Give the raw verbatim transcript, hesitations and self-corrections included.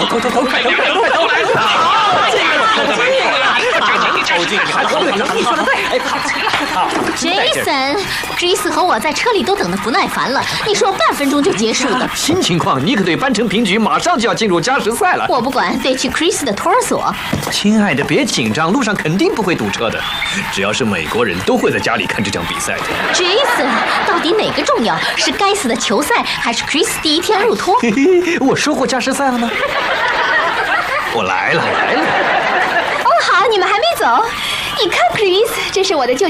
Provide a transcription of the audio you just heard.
投投投投，快投快投快投！好，这个这个，赶紧投进去！你说的对，哎，好。 Jason，Chris 和我在车里都等得不耐烦了。你说半分钟就结束的。 新情况，尼克队扳成平局，马上就要进入加时赛了。 我不管，得去 Chris 的托儿所。 亲爱的，别紧张，路上肯定不会堵车的。只要是美国人都会在家里看这场比赛的。 Jason， 到底哪个重要？是该死的球赛，还是 Chris 第一天入托？ 我说过加时赛了吗？我来了，来了。 哦，好，你们还没走。你看 Chris，这是我的旧